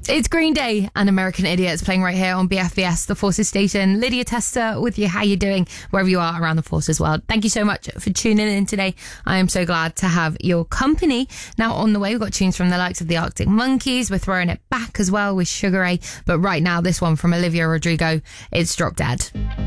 It's Green Day and American Idiots playing right here on BFBS, the Forces station. Lydia Tester with you. How you doing? Wherever you are around the Forces world. Thank you so much for tuning in today. I am so glad to have your company. Now on the way, we've got tunes from the likes of the Arctic Monkeys. We're throwing it back as well with Sugar Ray. But right now, this one from Olivia Rodrigo, it's Drop Dead.